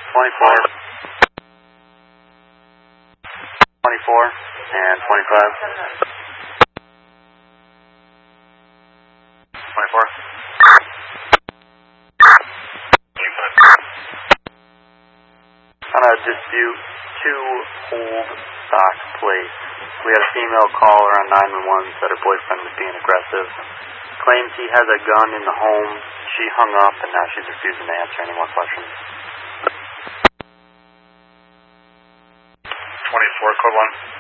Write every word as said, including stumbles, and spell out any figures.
twenty-four, twenty-four, and twenty-five. twenty-four. On a dispute, two old stock plates. We had a female caller on nine one one, said her boyfriend was being aggressive. Claims he has a gun in the home. She hung up, and now she's refusing to answer any more questions. twenty-four, code one.